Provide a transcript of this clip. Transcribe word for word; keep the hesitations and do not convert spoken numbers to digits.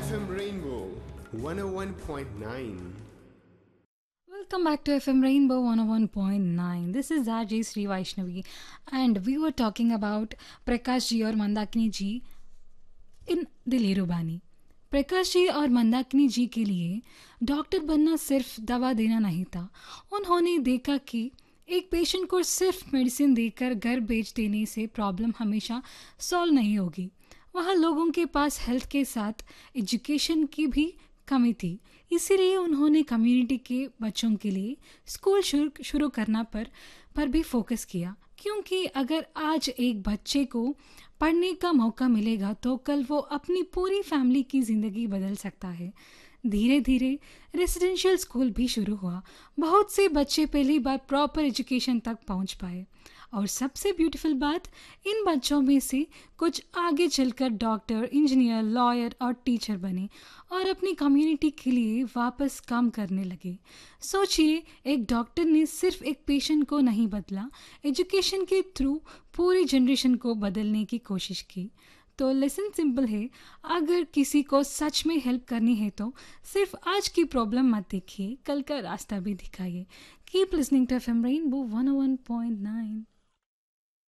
F M Rainbow one oh one point nine. Welcome back to F M Rainbow one oh one point nine. This is R J Sri Vaishnavi, and we were talking about Prakash ji और मंदाकिनी जी इन दिलेरू बानी. प्रकाश जी और मंदाकिनी जी के लिए doctor बनना सिर्फ दवा देना नहीं था. उन्होंने देखा कि एक पेशेंट को सिर्फ मेडिसिन देकर घर भेज देने से प्रॉब्लम हमेशा सॉल्व नहीं होगी. वहाँ लोगों के पास हेल्थ के साथ एजुकेशन की भी कमी थी. इसीलिए उन्होंने कम्युनिटी के बच्चों के लिए स्कूल शुरू शुरू करना पर पर भी फोकस किया, क्योंकि अगर आज एक बच्चे को पढ़ने का मौका मिलेगा तो कल वो अपनी पूरी फैमिली की ज़िंदगी बदल सकता है. धीरे धीरे रेसिडेंशियल स्कूल भी शुरू हुआ. बहुत से बच्चे पहली बार प्रॉपर एजुकेशन तक पहुंच पाए, और सबसे ब्यूटीफुल बात, इन बच्चों में से कुछ आगे चलकर डॉक्टर, इंजीनियर, लॉयर और टीचर बने और अपनी कम्युनिटी के लिए वापस काम करने लगे. सोचिए, एक डॉक्टर ने सिर्फ एक पेशेंट को नहीं बदला, एजुकेशन के थ्रू पूरी जनरेशन को बदलने की कोशिश की. तो लेसन सिंपल है, अगर किसी को सच में हेल्प करनी है तो सिर्फ आज की प्रॉब्लम मत देखिए, कल का रास्ता भी दिखाइए. Keep listening to F M rainbow one oh one point nine.